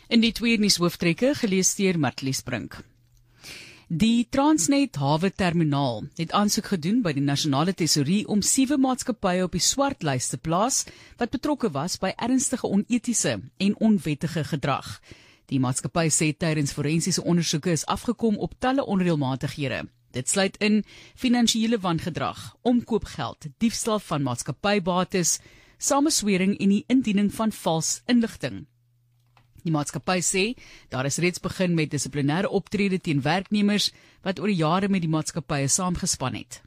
In die twee nuushooftrekke gelees deur Martlies Brink. Die Transnet Hawe Terminaal het aansoek gedoen by die Nasionale Tesourie om 7 maatskappye op die swartlys te plaas wat betrokke was by ernstige onetiese en onwettige gedrag. Die maatskappy sê tydens forensiese ondersoeke is afgekom op talle onreëlmatighede. Dit sluit in finansiële wangedrag, omkoopgeld, diefstal van maatskappybates, sameswering en die indiening van vals inligting. Die maatskappy sê, daar is reeds begin met dissiplinêre optrede teen werknemers wat oor die jare met die maatskappye saamgespan het.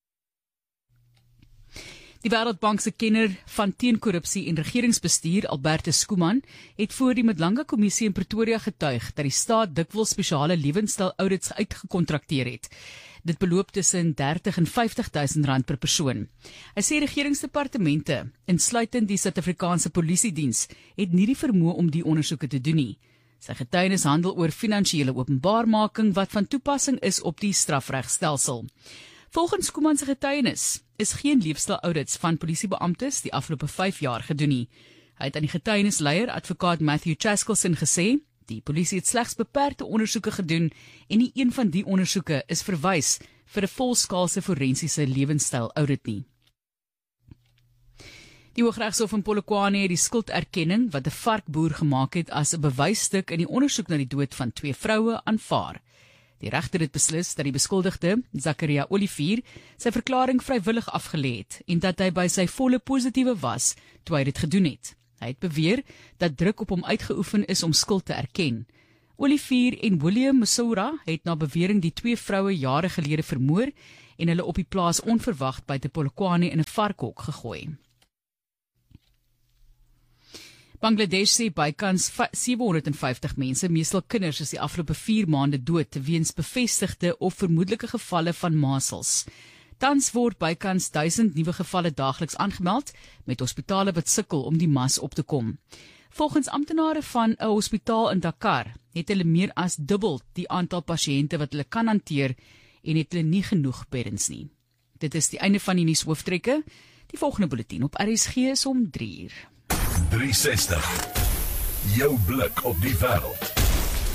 Die Wêreldbank se kenner van teenkorrupsie en regeringsbestuur, Albertus Skuman, het voor die Madlanga Kommissie in Pretoria getuig dat die staat dikwels spesiale lewenstyl-audits uitgekontrakteer het. Dit beloop tussen 30 en 50.000 rand per persoon. Hy sê regeringsdepartemente, insluitend die Suid-Afrikaanse Polisiediens, het nie die vermoë om die ondersoeke te doen nie. Sy getuienis handel oor finansiële openbaarmaking wat van toepassing is op die strafregstelsel. Volgens Skuman se getuienis is geen leefstyl-audits van polisiebeamptes die afgelope 5 jaar gedoen nie. Hy het aan die getuienisleier, advokaat Matthew Chaskelson, gesê, die polisie het slegs beperkte ondersoeke gedoen en nie een van die ondersoeke is verwys vir 'n volskaalse forensiese lewenstyl-audit nie. Die Hooggeregshof in Polokwane het die skulderkenning wat 'n varkboer gemaak het as 'n bewysstuk in die ondersoek na die dood van 2 vroue aanvaar. Die regter het beslis dat die beskuldigde, Zakaria Olivier, sy verklaring vrywillig afgelê het en dat hy by sy volle positiewe was toe hy dit gedoen het. Hy het beweer dat druk op hom uitgeoefen is om skuld te erken. Olivier en William Masoura het na bewering die 2 vroue jare gelede vermoor en hulle op die plaas onverwags buite Polokwane in 'n varkhok gegooi. Bangladesh sê bykans 750 mense, meestal kinders, is die afgelope 4 maande dood weens bevestigde of vermoedelike gevalle van masels. Tans word bykans 1000 nuwe gevalle daagliks aangemeld, met hospitale wat sukkel om die mas op te kom. Volgens amptenare van 'n hospitaal in Dakar het hulle meer as dubbel die aantal pasiënte wat hulle kan hanteer en het hulle nie genoeg beddens nie. Dit is die einde van die nuushooftrekke. Die volgende bulletin op RSG is om 3 uur. 360. Jou blik op die wêreld.